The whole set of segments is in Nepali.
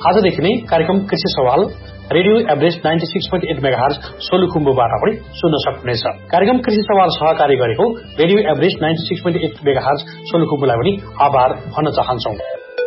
आजदेखि नै कार्यक्रम कृषि सवाल रेडियो एभरेज 96.8 मेगाहर्ज सोलुखुम्बुबाट पनि सुन्न सक्नुहुनेछ। कार्यक्रम कृषि सवाल सहकारी गरेको रेडियो एभरेज 96.8 मेगाहर्ज सोलुखुम्बुलाई पनि आभार भन्न चाहन्छौं।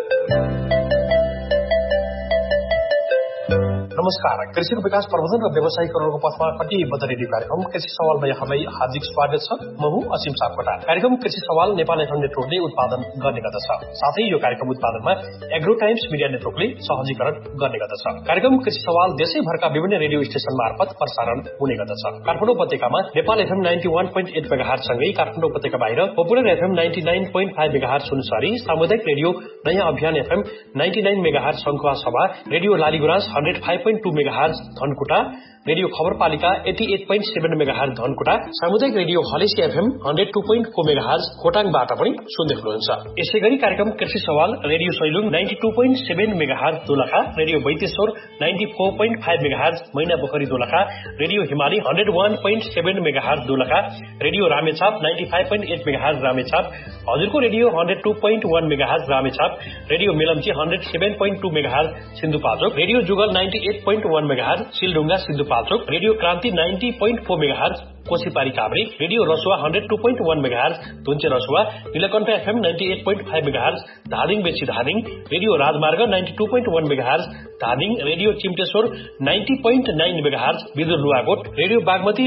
नमस्कार, कृषि विकास प्रबन्धन र व्यवसायीकरणको पथमा कटिबद्ध रेडियो कार्यक्रम कृषि सवालमा यहाँलाई हार्दिक स्वागत छ। म हुँ असीम सापकोटा। कार्यक्रम कृषि सवाल नेपाल एफएम नेटवर्कले उत्पादन गर्ने गर्दछ। साथै यो कार्यक्रम उत्पादनमा एग्रो टाइम्स मिडिया नेटवर्कले सहजीकरण गर्ने गर्दछ। कार्यक्रम कृषि सवाल देशैभरका विभिन्न रेडियो स्टेशन मार्फत प्रसारण हुने गर्दछ। काठमाडौँ उपत्यकामा नेपाल एफएम 91.8 मेगाहर्ज सँगै काठमाडौँ उपत्यका बाहिर पपुलर एफएम 99.5 मेगाहर्ज सुनसरी, सामुदायिक रेडियो नयाँ अभियान एफएम 99 मेगाहर्ज सङ्खुवा सभा, radio Laligurans 105.2 megahertz Dhankuta, radio खबरपालिका 88.7 megahertz Dhankuta, सामुदायिक रेडियो हलेसी एफएम 102.4 मेगाहर्ज खोटाङबाट पनि सुन्दै हुनुहुन्छ। यसैगरी कार्यक्रम कृषि सवाल radio Sailung 92.7 megahertz Dolakha, radio Baiteshwar 94.5 megahertz मैनापोखरी Dolakha, radio हिमाली 101.7 megahertz Dolakha, radio Ramechhap 95.8 megahertz Ramechhap, हजुरको radio 102.1 megahertz Ramechhap, radio Melamchi 107.2 megahertz Sindhupalchok, radio जुगल 98.1 मेगाहर्ज सिलढुङ्गा सिन्धुपाल्चोक, रेडियो क्रान्ति 90.4 megahertz कोशीपारी Kavre, radio Rasuwa 102.1 megahertz धुन्चे Rasuwa, Neelkanth FM 98.5 megahertz Dhading बेसी धादिङ, रेडियो राजमार्ग 92.1 megahertz Dhading, radio चिम्टेश्वर 90.9 megahertz बिजुर Nuwakot, radio Bagmati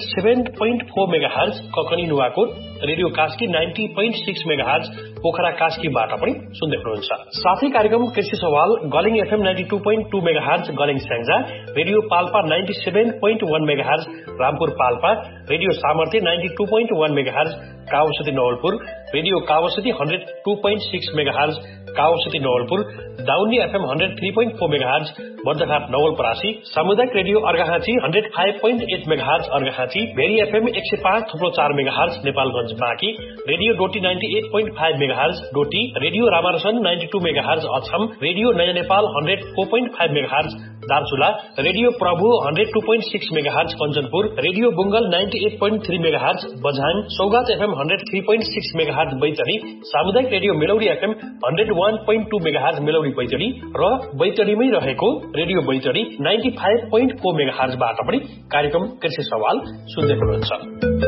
107.4 megahertz Kakani Nuwakot, radio Kaski 90.6 megahertz Pokhara कास्कीबाट पनि सुन्दै हुनुहुन्छ। साथै कार्यक्रम कृषि सवाल गलिङ FM 92.2 megahertz गलिङ Syangja, radio Palpa 97.1 megahertz Rampur Palpa, radio सामर्थ्य 92.1 megahertz काउसती Nawalpur, radio कावसती 102.6 megahertz कावसती Nawalpur, दाउनी FM 103.4 megahertz Bardaghat Nawalparasi, सामुदायिक radio Arghakhanchi 105.8 megahertz Arghakhanchi, very FM 105.4 megahertz Nepalgunj बाँकी, radio Doti 98.5 megahertz Doti, radio रामानुसन 92 megahertz Achham, radio नयाँ नेपाल 104.5 मेगाहर्ज दार्चुला, रेडियो प्रभु 102.6 megahertz Kanchanpur, radio बुङ्गल 98.3 megahertz Bajhang, सौगात एफएम 103.6 मेगाहर्ज बैतडी, सामुदायिक रेडियो मेलौडी एफएम 101.2 मेगाहर्ज मेलौडी बैतडी र बैतडीमै रहेको रेडियो बैतडी 95.4 मेगाहर्जबाट पनि कार्यक्रम कृषि सवाल सुन्दै हुनुहुन्छ।